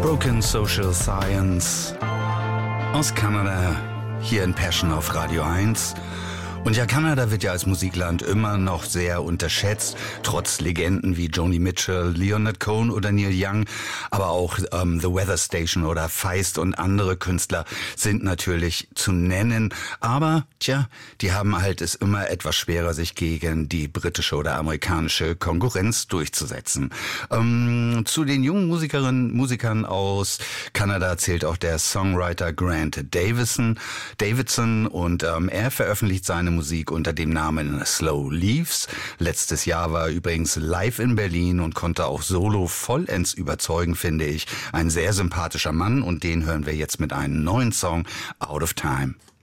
Broken Social Science aus Kanada, hier in Passion auf Radio 1. Und ja, Kanada wird ja als Musikland immer noch sehr unterschätzt, trotz Legenden wie Joni Mitchell, Leonard Cohen oder Neil Young. Aber auch The Weather Station oder Feist und andere Künstler sind natürlich zu nennen. Aber, die haben halt es immer etwas schwerer, sich gegen die britische oder amerikanische Konkurrenz durchzusetzen. Zu den jungen Musikern aus Kanada zählt auch der Songwriter Grant Davidson und er veröffentlicht seine Musik unter dem Namen Slow Leaves. Letztes Jahr war er übrigens live in Berlin und konnte auch solo vollends überzeugen, finde ich. Ein sehr sympathischer Mann und den hören wir jetzt mit einem neuen Song, Out of Time.